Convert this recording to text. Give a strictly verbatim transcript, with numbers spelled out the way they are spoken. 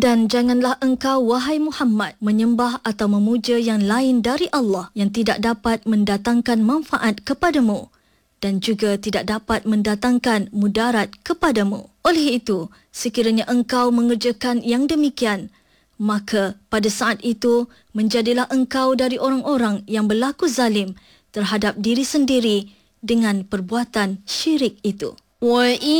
Dan janganlah engkau, wahai Muhammad, menyembah atau memuja yang lain dari Allah yang tidak dapat mendatangkan manfaat kepadamu dan juga tidak dapat mendatangkan mudarat kepadamu. Oleh itu, sekiranya engkau mengerjakan yang demikian, maka pada saat itu menjadilah engkau dari orang-orang yang berlaku zalim terhadap diri sendiri dengan perbuatan syirik itu. وَإِنْ